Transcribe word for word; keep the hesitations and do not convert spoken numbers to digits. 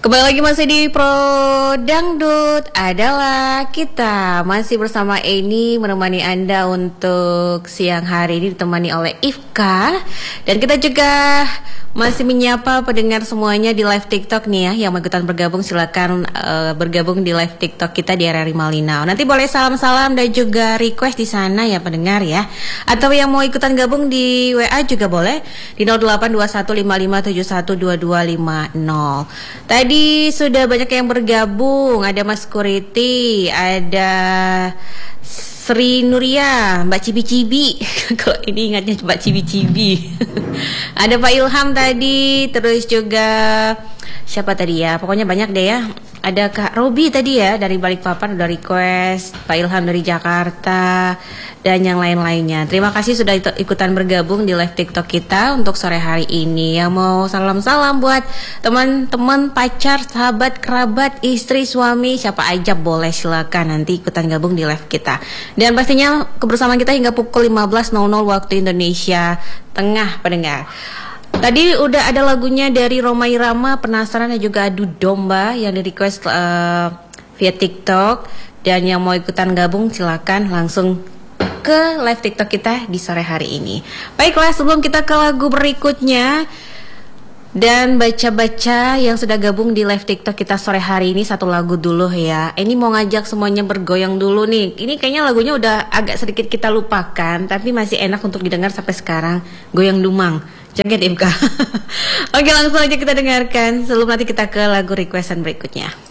Kembali lagi masih di Pro Dangdut adalah kita masih bersama Eni menemani Anda untuk siang hari ini ditemani oleh Ifka. Dan kita juga masih menyapa pendengar semuanya di live TikTok nih ya. Yang mau ikutan bergabung silakan uh, bergabung di live TikTok kita di R R I Malinau. Nanti boleh salam-salam dan juga request di sana ya pendengar ya. Atau yang mau ikutan gabung di W A juga boleh di nol delapan dua satu lima lima tujuh satu dua dua lima nol. Tadi sudah banyak yang bergabung. Ada Mas Kuriti, ada Sri Nuria, Mbak Cibi-Cibi. Kalau ini ingatnya Mbak Cibi-Cibi. Ada Pak Ilham tadi, terus juga siapa tadi ya? Pokoknya banyak deh ya. Ada Kak Robi tadi ya dari Balikpapan udah request, Pak Ilham dari Jakarta dan yang lain-lainnya. Terima kasih sudah ikutan bergabung di live TikTok kita untuk sore hari ini. Yang mau salam-salam buat teman-teman, pacar, sahabat, kerabat, istri, suami, siapa aja boleh silakan nanti ikutan gabung di live kita. Dan pastinya kebersamaan kita hingga pukul lima belas nol nol waktu Indonesia Tengah pendengar. Tadi udah ada lagunya dari Roma Irama, Penasaran, dan juga Adu Domba yang di request uh, via TikTok. Dan yang mau ikutan gabung silakan langsung ke live TikTok kita di sore hari ini. Baiklah, sebelum kita ke lagu berikutnya dan baca-baca yang sudah gabung di live TikTok kita sore hari ini, satu lagu dulu ya. Ini mau ngajak semuanya bergoyang dulu nih. Ini kayaknya lagunya udah agak sedikit kita lupakan, tapi masih enak untuk didengar sampai sekarang. Goyang Dumang, Joget Ifka. Oke, langsung aja kita dengarkan sebelum nanti kita ke lagu requestan berikutnya.